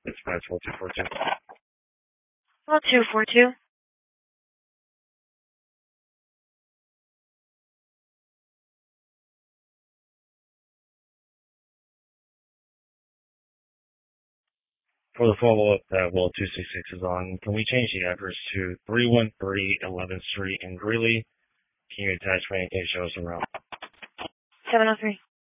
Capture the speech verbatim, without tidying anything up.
Dispatch one two four two. one two four two. For the follow-up that Well two six six is on, can we change the address to three one three eleventh Street in Greeley? Can you attach for anything show us around? seven oh three.